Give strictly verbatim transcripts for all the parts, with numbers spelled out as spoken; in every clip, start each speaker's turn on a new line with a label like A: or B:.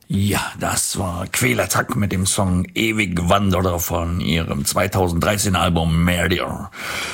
A: Ja, das war Quälertag mit dem Song Ewig Wanderer von ihrem zweitausenddreizehn Album Murder.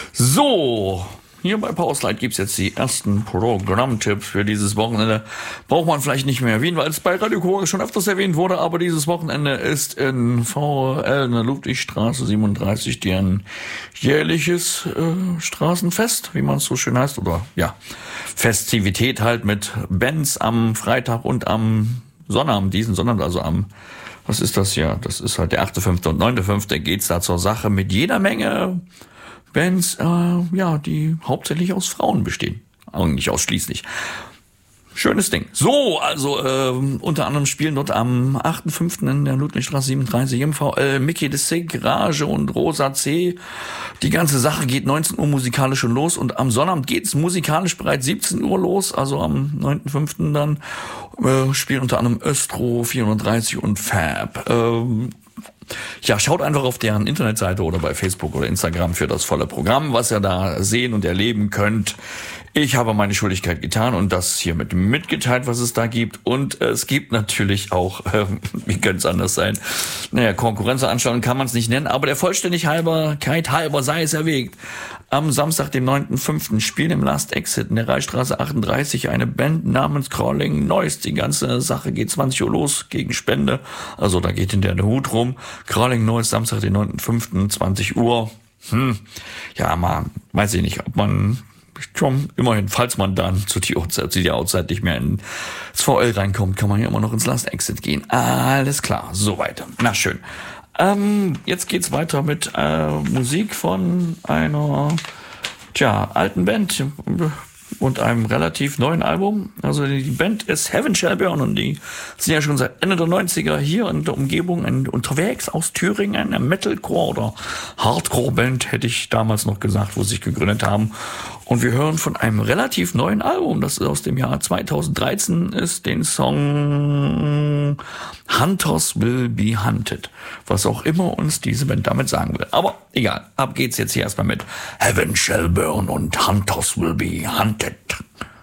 A: So, hier bei Powerslide gibt's jetzt die ersten Programmtipps für dieses Wochenende. Braucht man vielleicht nicht mehr erwähnen, weil es bei Radio Kuroge schon öfters erwähnt wurde, aber dieses Wochenende ist in V L in der Ludwigstraße siebenunddreißig deren jährliches äh, Straßenfest, wie man es so schön heißt, oder ja, Festivität halt mit Bands am Freitag und am Sonnabend, diesen Sonnabend, also am, was ist das hier? Das ist halt der achte fünfte und neunte fünfte geht's da zur Sache mit jeder Menge Bands, äh, ja, die hauptsächlich aus Frauen bestehen. Aber nicht ausschließlich. Schönes Ding. So, also äh, unter anderem spielen dort am achten fünften in der Ludwigstraße siebenunddreißig im V L Mickey de Sig, Rage und Rosa C. Die ganze Sache geht neunzehn Uhr musikalisch schon los und am Sonnabend geht's musikalisch bereits siebzehn Uhr los, also am neunten fünften dann äh, spielen unter anderem Östro vierhundertdreißig und Fab. Ähm, Ja, schaut einfach auf deren Internetseite oder bei Facebook oder Instagram für das volle Programm, was ihr da sehen und erleben könnt. Ich habe meine Schuldigkeit getan und das hiermit mitgeteilt, was es da gibt. Und es gibt natürlich auch, äh, wie könnte es anders sein, naja, Konkurrenzveranstaltungen kann man es nicht nennen, aber der Vollständigkeit halber sei es erwägt. Am Samstag, dem neunten fünften spielen im Last Exit in der Reichstraße achtunddreißig eine Band namens Crawling Noise. Die ganze Sache geht zwanzig Uhr los gegen Spende. Also da geht hinterher der Hut rum. Crawling Noise, Samstag, den neunten fünften zwanzig Uhr. Hm, ja, mal, weiß ich nicht, ob man schon immerhin, falls man dann zu die Outside, zu der Outside nicht mehr ins V L reinkommt, kann man ja immer noch ins Last Exit gehen. Alles klar, so weiter. Na schön. Ähm, jetzt geht's weiter mit äh, Musik von einer, tja, alten Band und einem relativ neuen Album. Also die Band ist Heaven Shall Burn und die sind ja schon seit Ende der neunziger hier in der Umgebung in, unterwegs aus Thüringen, eine Metalcore oder Hardcore-Band, hätte ich damals noch gesagt, wo sie sich gegründet haben. Und wir hören von einem relativ neuen Album, das aus dem Jahr zweitausenddreizehn ist, den Song Hunters Will Be Hunted. Was auch immer uns diese Band damit sagen will. Aber egal, ab geht's jetzt hier erstmal mit Heaven Shall Burn und Hunters Will Be Hunted.